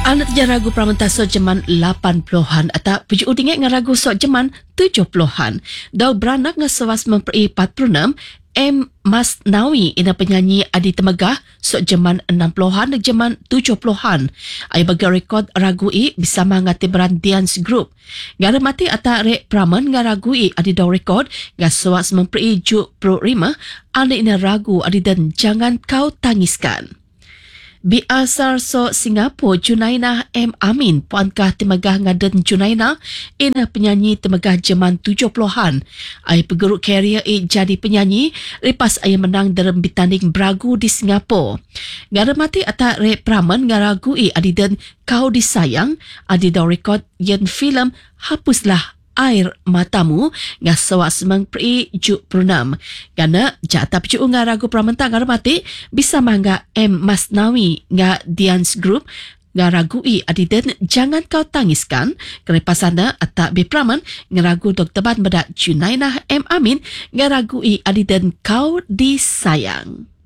Anak je ragu pramenta so jeman 80-an atau pujuk udingat nga ragu so jeman 70-an. Dau beranak nga sewas memperi 46 M. Masnawi ina penyanyi adi temegah so jeman 60-an dan jeman 70-an. Ay baga rekod ragu i bersama ngati beran dance group. Ngara mati ata rek praman nga ragu i adi dau rekod nga sewas memperi juk pro rima ane ina ragu adi dan jangan kau tangiskan. Biasar so Singapura Junaina M. Amin puankah temegah ngaden Junaina ina penyanyi temegah jeman 70-an. Ai pegeruk karier jadi penyanyi lepas ai menang dalam bertanding beragu di Singapura. Ngara mati atak rek praman ngaragu adiden kau disayang adi dau rekod yen filem Hapuslah Air Matamu nga sawak semang pri juk prunam. Gana jata picu nga ragu pramenta ngara mati bisa mangga M. Masnawi nga dance group nga ragu adiden jangan kau tangiskan kerepasana atak bepraman nga ragu Dr. Ban bedak Junaina M. Amin nga ragu adiden kau disayang.